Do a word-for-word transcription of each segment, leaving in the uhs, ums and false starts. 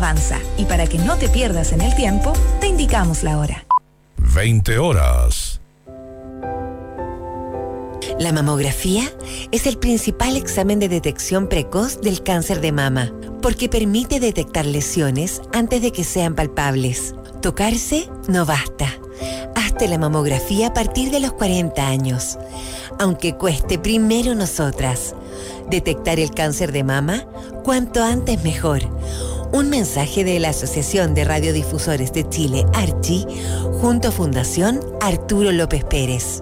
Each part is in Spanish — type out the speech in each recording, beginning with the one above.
avanza y para que no te pierdas en el tiempo, te indicamos la hora. veinte horas. La mamografía es el principal examen de detección precoz del cáncer de mama, porque permite detectar lesiones antes de que sean palpables. Tocarse no basta. Hazte la mamografía a partir de los cuarenta años. Aunque cueste primero nosotras. Detectar el cáncer de mama, cuanto antes mejor. Un mensaje de la Asociación de Radiodifusores de Chile, ARCHI, junto a Fundación Arturo López Pérez.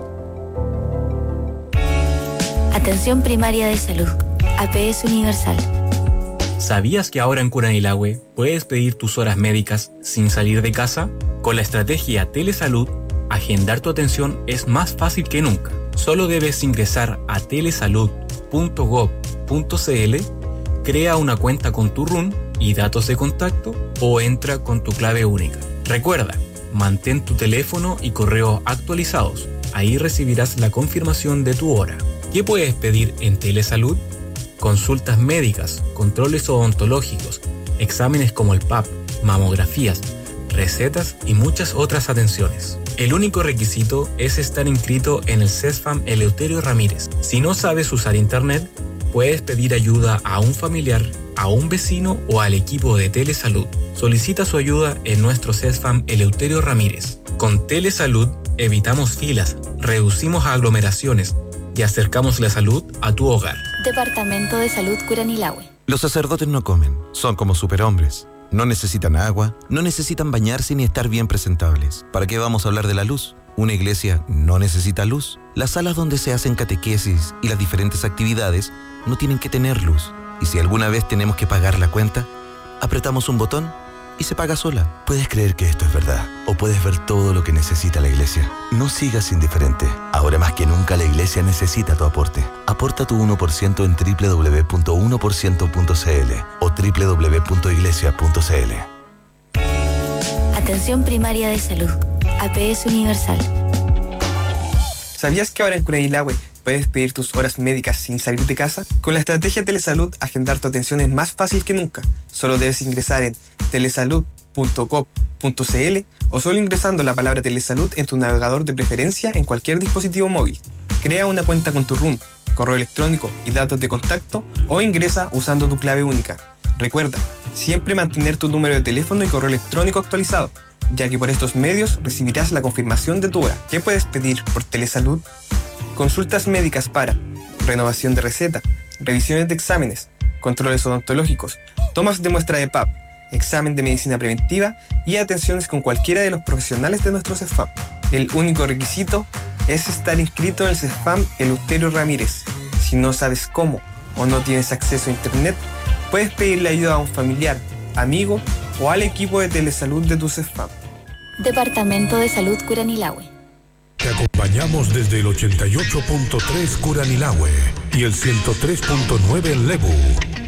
Atención primaria de salud, A P S Universal. ¿Sabías que ahora en Curanilahue puedes pedir tus horas médicas sin salir de casa? Con la estrategia Telesalud, agendar tu atención es más fácil que nunca. Solo debes ingresar a telesalud punto gob punto cl, crea una cuenta con tu R U N y datos de contacto o entra con tu clave única. Recuerda, mantén tu teléfono y correo actualizados. Ahí recibirás la confirmación de tu hora. ¿Qué puedes pedir en Telesalud? Consultas médicas, controles odontológicos, exámenes como el P A P, mamografías, recetas y muchas otras atenciones. El único requisito es estar inscrito en el CESFAM Eleuterio Ramírez. Si no sabes usar internet, puedes pedir ayuda a un familiar, a un vecino o al equipo de Telesalud. Solicita su ayuda en nuestro CESFAM Eleuterio Ramírez. Con Telesalud evitamos filas, reducimos aglomeraciones y acercamos la salud a tu hogar. Departamento de Salud Curanilahue. Los sacerdotes no comen, son como superhombres. No necesitan agua, no necesitan bañarse ni estar bien presentables. ¿Para qué vamos a hablar de la luz? ¿Una iglesia no necesita luz? Las salas donde se hacen catequesis y las diferentes actividades no tienen que tener luz. Y si alguna vez tenemos que pagar la cuenta, apretamos un botón y se paga sola. Puedes creer que esto es verdad, o puedes ver todo lo que necesita la iglesia. No sigas indiferente. Ahora más que nunca la iglesia necesita tu aporte. Aporta tu uno por ciento en doble u doble u doble u punto uno por ciento punto c l o doble u doble u doble u punto iglesia punto c l. Atención primaria de salud, A P S Universal. ¿Sabías que ahora en Curanilahue puedes pedir tus horas médicas sin salir de casa? Con la estrategia Telesalud, agendar tu atención es más fácil que nunca. Solo debes ingresar en telesalud punto gob punto cl o solo ingresando la palabra Telesalud en tu navegador de preferencia en cualquier dispositivo móvil. Crea una cuenta con tu R U N, correo electrónico y datos de contacto o ingresa usando tu clave única. Recuerda, siempre mantener tu número de teléfono y correo electrónico actualizado, ya que por estos medios recibirás la confirmación de tu hora. ¿Qué puedes pedir por Telesalud? Consultas médicas para renovación de receta, revisiones de exámenes, controles odontológicos, tomas de muestra de P A P, examen de medicina preventiva y atenciones con cualquiera de los profesionales de nuestro CESFAM. El único requisito es estar inscrito en el CESFAM Eleuterio Ramírez. Si no sabes cómo o no tienes acceso a internet, puedes pedirle ayuda a un familiar, amigo o al equipo de Telesalud de tu CESFAM. Departamento de Salud Curanilahue. Te acompañamos desde el ochenta y ocho punto tres Curanilahue y el ciento tres punto nueve en Lebu.